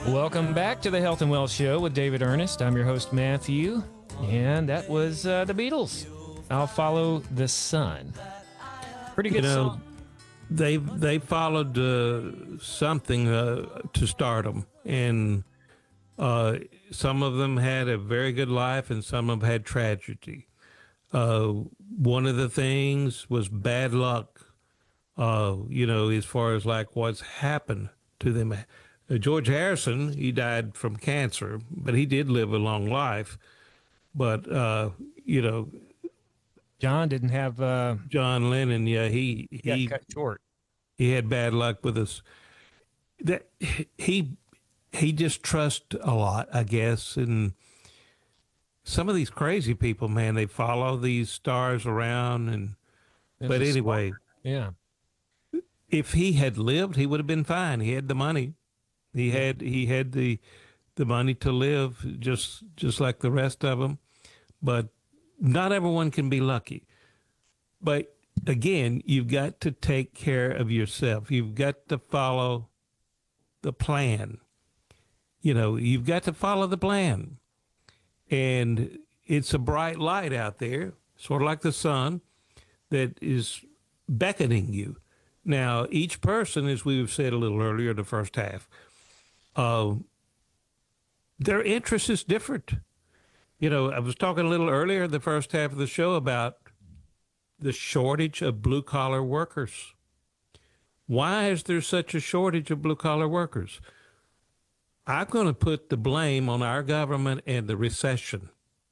Welcome back to the Health and Wealth Show with David Ernest. I'm your host, Matthew, and that was the Beatles. I'll Follow the Sun. Pretty good song. They followed something to stardom, and some of them had a very good life, and some of them had tragedy. One of the things was bad luck, as far as like what's happened to them. George Harrison, he died from cancer, but he did live a long life. But, John didn't have... John Lennon, yeah, he got cut short. He had bad luck with us. That he just trusts a lot, I guess. And some of these crazy people, man, they follow these stars around. But anyway, yeah. If he had lived, he would have been fine. He had the money. He had the money to live just like the rest of them. But not everyone can be lucky. But again, you've got to take care of yourself. You've got to follow the plan. You've got to follow the plan. And it's a bright light out there, sort of like the sun, that is beckoning you. Now, each person, as we've said a little earlier in the first half, their interest is different. I was talking a little earlier in the first half of the show about the shortage of blue-collar workers. Why is there such a shortage of blue-collar workers? I'm going to put the blame on our government and the recession.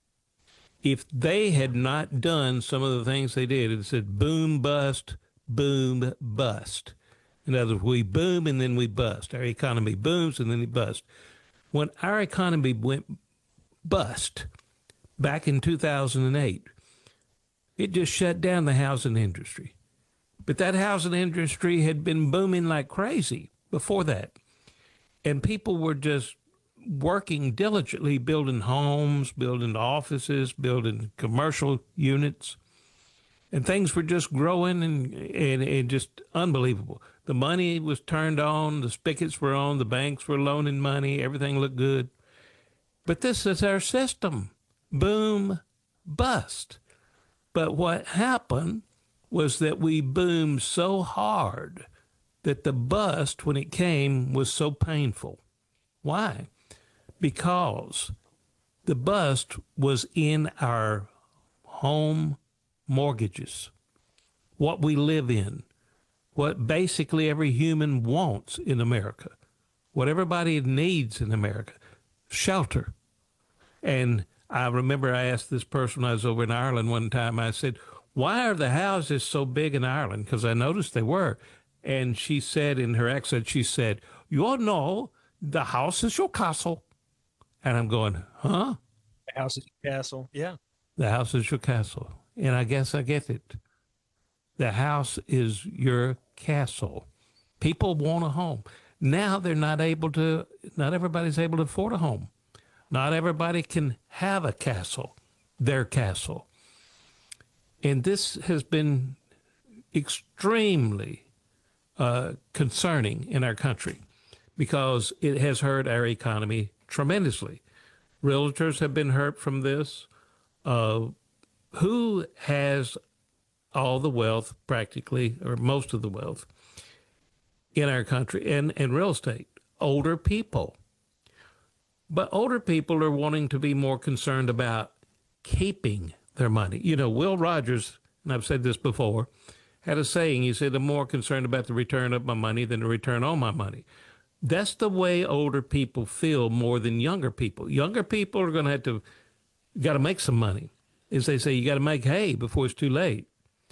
If they had not done some of the things they did, it said boom, bust, boom, bust. In other words, we boom and then we bust. Our economy booms and then it busts. When our economy went bust back in 2008, it just shut down the housing industry. But that housing industry had been booming like crazy before that. And people were just working diligently, building homes, building offices, building commercial units. And things were just growing and just unbelievable. The money was turned on, the spigots were on, the banks were loaning money, everything looked good. But this is our system. Boom, bust. But what happened was that we boomed so hard that the bust, when it came, was so painful. Why? Because the bust was in our home mortgages, what we live in, what basically every human wants in America, what everybody needs in America, shelter. And I remember I asked this person when I was over in Ireland one time, I said, why are the houses so big in Ireland? Because I noticed they were. And she said in her accent, she said, you know, the house is your castle. And I'm going, huh? The house is your castle. Yeah. The house is your castle. And I guess I get it. The house is your castle. People want a home. Now they're not everybody's able to afford a home. Not everybody can have a castle, their castle. And this has been extremely concerning in our country because it has hurt our economy tremendously. Realtors have been hurt from this. Who has all the wealth practically, or most of the wealth in our country and real estate? Older people. But older people are wanting to be more concerned about keeping their money. Will Rogers, and I've said this before, had a saying. He said, I'm more concerned about the return of my money than the return on my money. That's the way older people feel more than younger people. Younger people are going to got to make some money. As they say, you got to make hay before it's too late.